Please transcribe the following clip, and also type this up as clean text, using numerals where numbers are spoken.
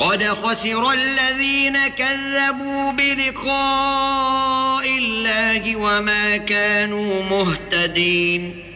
قد خسر الذين كذبوا بلقاء الله وما كانوا مهتدين